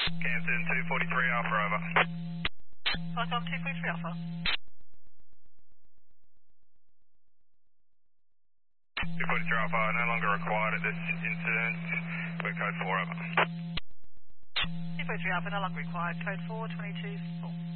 Canton 243 Alpha, over. Python 243 Alpha. 243 Alpha, no longer required at this incident. We're code 4, over. 243 Alpha, no longer required. Code 4, 22 4.